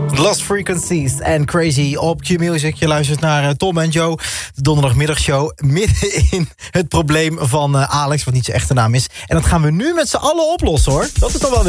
Lost Frequencies en Crazy op Q-Music. Je luistert naar Tom en Joe, de donderdagmiddagshow. Midden in het probleem van Alex, wat niet zijn echte naam is. En dat gaan we nu met z'n allen oplossen, hoor. Dat is toch wel weer